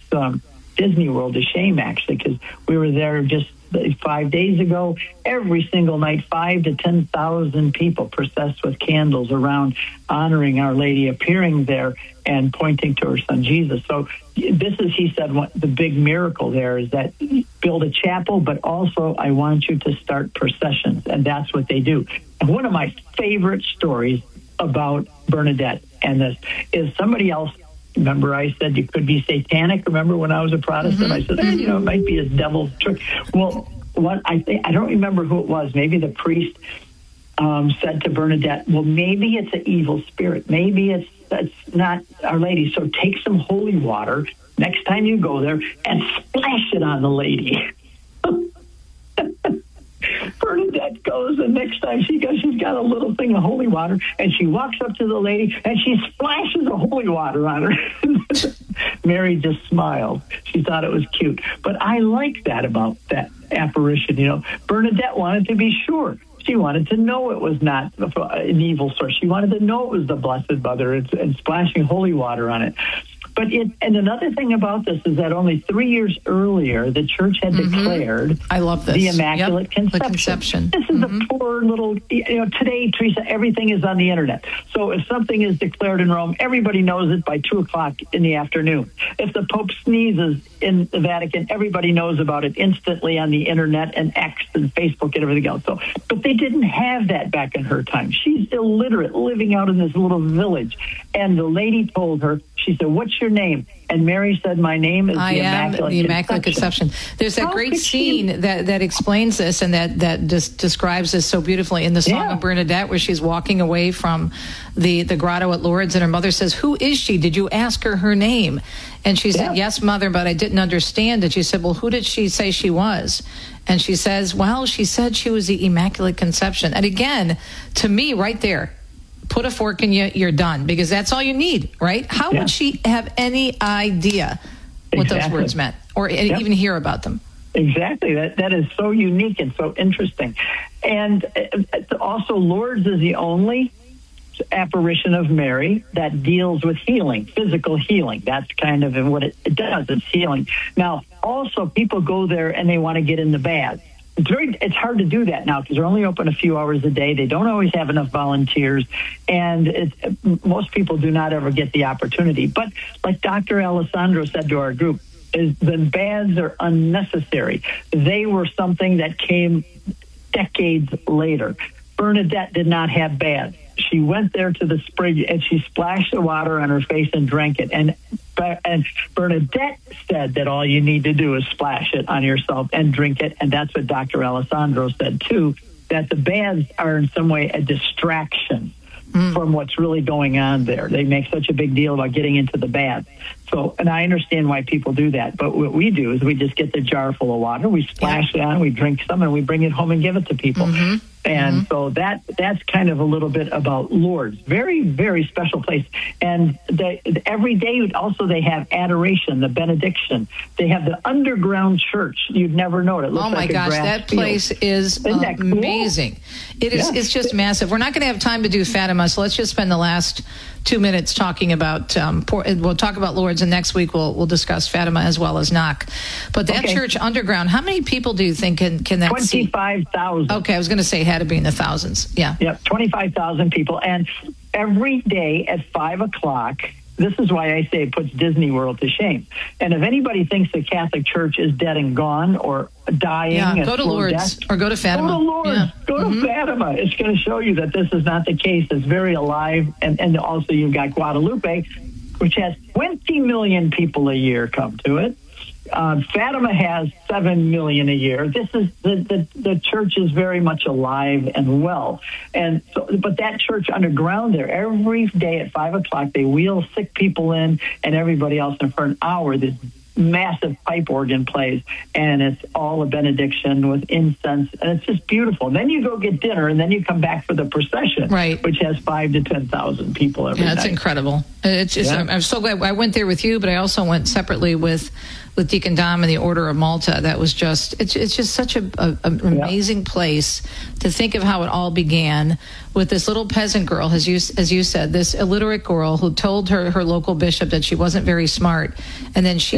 Disney World to shame, actually, because we were there just 5 days ago. Every single night, 5,000 to 10,000 people processed with candles around, honoring Our Lady, appearing there and pointing to her son Jesus. So this is, he said, the big miracle there is that build a chapel, but also I want you to start processions, and that's what they do. And one of my favorite stories about Bernadette and this is somebody else. Remember, I said you could be satanic. Remember when I was a Protestant, I said, it might be a devil's trick. Well, what I don't remember who it was. Maybe the priest said to Bernadette, well, maybe it's an evil spirit. Maybe it's not Our Lady. So take some holy water next time you go there and splash it on the lady. Bernadette goes, and next time she goes, she's got a little thing of holy water, and she walks up to the lady, and she splashes the holy water on her. Mary just smiled. She thought it was cute. But I like that about that apparition. Bernadette wanted to be sure. She wanted to know it was not an evil source. She wanted to know it was the Blessed Mother and splashing holy water on it. And another thing about this is that only 3 years earlier, the church had declared I love this. the Immaculate Conception. The conception. This is a poor little, today, Teresa, everything is on the internet. So if something is declared in Rome, everybody knows it by 2 o'clock in the afternoon. If the Pope sneezes in the Vatican, everybody knows about it instantly on the internet and X and Facebook and everything else. But they didn't have that back in her time. She's illiterate, living out in this little village. And the lady told her, she said, what's your name? And Mary said, my name is the Immaculate Conception. There's that great scene that explains this and that just describes this so beautifully in the Song of Bernadette, where she's walking away from the grotto at Lourdes, and her mother says, who is she? Did you ask her name? And she said, yes, Mother, but I didn't understand it. She said, well, who did she say she was? And she says, well, she said she was the Immaculate Conception. And again, to me, right there, put a fork in you, you're done, because that's all you need, right? How would she have any idea what those words meant or even hear about them? Exactly. That is so unique and so interesting. And also, Lourdes is the only apparition of Mary that deals with healing, physical healing. That's kind of what it does. It's healing. Now, also, people go there and they want to get in the baths. It's hard to do that now because they're only open a few hours a day. They don't always have enough volunteers, and most people do not ever get the opportunity. But like Dr. Alessandro said to our group, the baths are unnecessary. They were something that came decades later. Bernadette did not have baths. She went there to the spring and she splashed the water on her face and drank it. And Bernadette said that all you need to do is splash it on yourself and drink it. And that's what Dr. Alessandro said, too, that the baths are in some way a distraction from what's really going on there. They make such a big deal about getting into the bath. So, and I understand why people do that. But what we do is we just get the jar full of water, we splash it on, we drink some, and we bring it home and give it to people. And so that's kind of a little bit about Lourdes. Very, very special place. And every day also they have adoration, the benediction. They have the underground church. You'd never know it. It looks like a grass that place field. is amazing. Cool? It is. Yeah. It's just massive. We're not going to have time to do Fatima, so let's just spend the last 2 minutes talking about, we'll talk about Lourdes, and next week we'll discuss Fatima as well as Knock. But that church underground, how many people do you think can that 25,000. Okay, I was going to say it had to be in the thousands. Yeah. Yep, 25,000 people. And every day at 5 o'clock, this is why I say it puts Disney World to shame. And if anybody thinks the Catholic Church is dead and gone or dying, go to Lourdes or go to Fatima. Go to Lourdes. Go to Fatima. It's going to show you that this is not the case. It's very alive. And also you've got Guadalupe, which has 20 million people a year come to it. Fatima has 7 million a year. This is the church is very much alive and well. And so, but that church underground there, every day at 5 o'clock, they wheel sick people in and everybody else in for an hour. This massive pipe organ plays, and it's all a benediction with incense, and it's just beautiful. And then you go get dinner, and then you come back for the procession, which has 5,000 to 10,000 people every night. It's incredible. It's just, I'm so glad I went there with you, but I also went separately with Deacon Dom and the Order of Malta. That was just, it's just such an amazing place to think of how it all began with this little peasant girl, as you said, this illiterate girl who told her local bishop that she wasn't very smart, and then she